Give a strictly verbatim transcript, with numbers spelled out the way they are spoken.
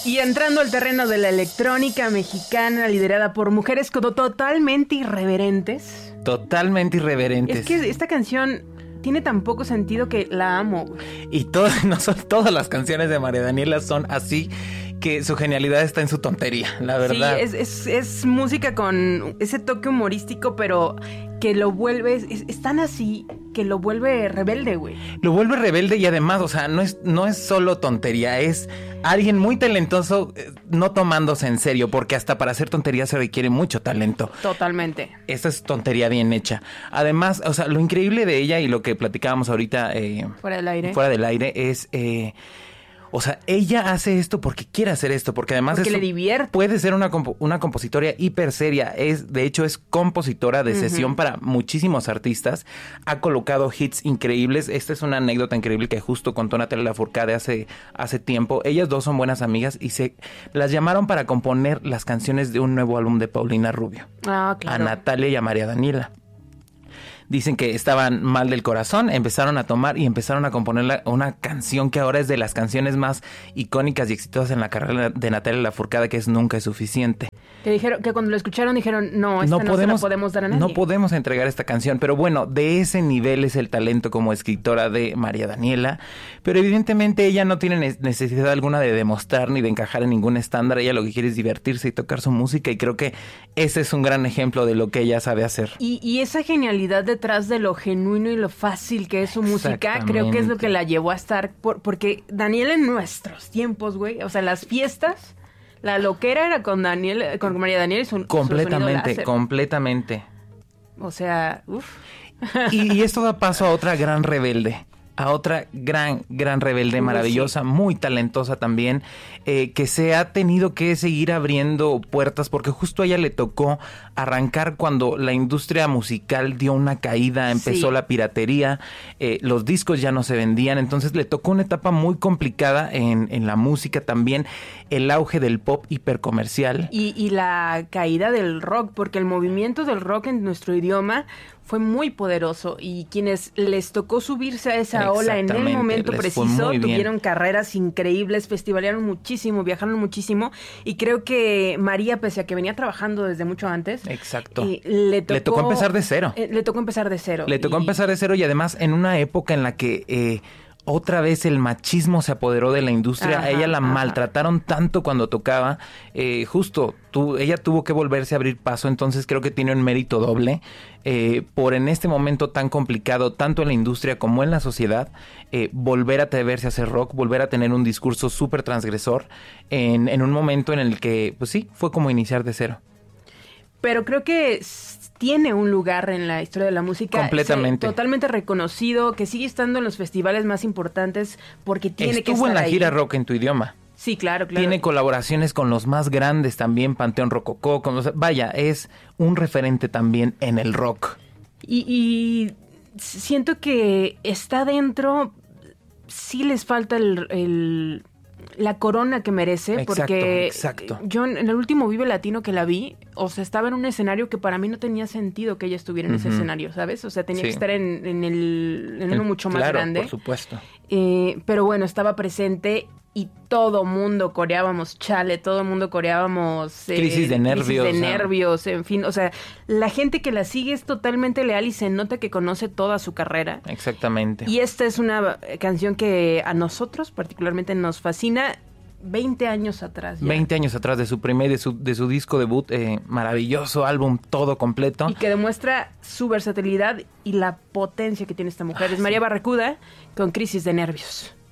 Y entrando al terreno de la electrónica mexicana liderada por mujeres como totalmente irreverentes. Totalmente irreverentes. Es que esta canción tiene tan poco sentido que la amo. Y todo, no son, todas las canciones de María Daniela son así, que su genialidad está en su tontería, la verdad. Sí, es, es, es música con ese toque humorístico, pero que lo vuelve, es, es tan así que lo vuelve rebelde, güey. Lo vuelve rebelde y además, o sea, no es, no es solo tontería, es alguien muy talentoso eh, no tomándose en serio, porque hasta para hacer tontería se requiere mucho talento. Totalmente. Esta es tontería bien hecha. Además, o sea, lo increíble de ella y lo que platicábamos ahorita eh, fuera del aire, fuera del aire es... Eh, O sea, ella hace esto porque quiere hacer esto, porque además porque eso le divierte. Puede ser una, compo- una compositora hiper seria. Es, de hecho, es compositora de sesión uh-huh. para muchísimos artistas. Ha colocado hits increíbles. Esta es una anécdota increíble que justo contó Natalia Lafourcade hace, hace tiempo. Ellas dos son buenas amigas y se las llamaron para componer las canciones de un nuevo álbum de Paulina Rubio. Ah, claro. A Natalia y a María Daniela. Dicen que estaban mal del corazón, empezaron a tomar y empezaron a componer una canción que ahora es de las canciones más icónicas y exitosas en la carrera de Natalia Lafourcade, que es Nunca es suficiente. Que dijeron, que cuando lo escucharon dijeron, no, esta no, no podemos, se la podemos dar a nadie. No podemos entregar esta canción, pero bueno, de ese nivel es el talento como escritora de María Daniela, pero evidentemente ella no tiene necesidad alguna de demostrar ni de encajar en ningún estándar. Ella lo que quiere es divertirse y tocar su música, y creo que ese es un gran ejemplo de lo que ella sabe hacer. Y, y esa genialidad detrás de lo genuino y lo fácil que es su música, creo que es lo que la llevó a estar, por, porque Daniela en nuestros tiempos, güey, o sea, las fiestas, la loquera era con Daniel, con María Daniela y su, completamente, su completamente. O sea, uff. Y, y esto da paso a otra gran rebelde. A otra gran, gran rebelde, maravillosa, sí. muy talentosa también, eh, que se ha tenido que seguir abriendo puertas, porque justo a ella le tocó arrancar cuando la industria musical dio una caída, empezó sí. la piratería, eh, los discos ya no se vendían, entonces le tocó una etapa muy complicada en, en la música también, el auge del pop hipercomercial. Y, y la caída del rock, porque el movimiento del rock en nuestro idioma fue muy poderoso, y quienes les tocó subirse a esa ola en el momento preciso tuvieron carreras increíbles, festivalearon muchísimo, viajaron muchísimo, y creo que María, pese a que venía trabajando desde mucho antes, exacto, eh, le, tocó, le tocó empezar de cero. Eh, le tocó empezar de cero. Le tocó y... empezar de cero y además en una época en la que... Eh, otra vez el machismo se apoderó de la industria. Ajá, a ella la ajá. maltrataron tanto cuando tocaba. Eh, justo, tu, ella tuvo que volverse a abrir paso. Entonces creo que tiene un mérito doble. Eh, por en este momento tan complicado, tanto en la industria como en la sociedad, eh, volver a atreverse a hacer rock, volver a tener un discurso súper transgresor en, en un momento en el que, pues sí, fue como iniciar de cero. Pero creo que tiene un lugar en la historia de la música. Completamente. Se, totalmente reconocido, que sigue estando en los festivales más importantes porque tiene Estuvo que estar en la ahí. gira rock en tu idioma. Sí, claro, claro. Tiene colaboraciones con los más grandes también, Panteón Rococó. Con los, vaya, es un referente también en el rock. Y, y siento que está dentro, sí les falta el... el la corona que merece, exacto, porque exacto. yo en el último Vive Latino que la vi, o sea, estaba en un escenario que para mí no tenía sentido que ella estuviera en uh-huh. ese escenario, ¿sabes? O sea, tenía sí. que estar en, en, el, en el, uno mucho más claro, grande. Por supuesto. Eh, pero bueno, estaba presente y todo mundo coreábamos Chale, todo mundo coreábamos... Eh, crisis de nervios. Crisis de nervios, en fin, o sea, la gente que la sigue es totalmente leal y se nota que conoce toda su carrera. Exactamente. Y esta es una canción que a nosotros particularmente nos fascina. veinte años atrás ya. veinte años atrás de su primer, de su, de su disco debut, eh, maravilloso álbum, todo completo. Y que demuestra su versatilidad y la potencia que tiene esta mujer. Ah, es María sí. Barracuda con Crisis de Nervios.